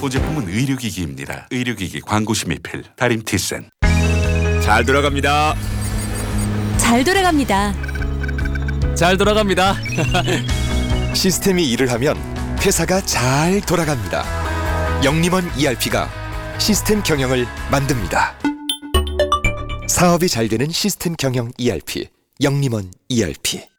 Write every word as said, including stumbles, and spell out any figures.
호제품은 의료기기입니다. 의료기기 광고 심의필 다림티센. 잘 돌아갑니다. 잘 돌아갑니다. 잘 돌아갑니다. 시스템이 일을 하면 회사가 잘 돌아갑니다. 영림원 이알피가 시스템 경영을 만듭니다. 사업이 잘 되는 시스템 경영 이알피, 영림원 이알피.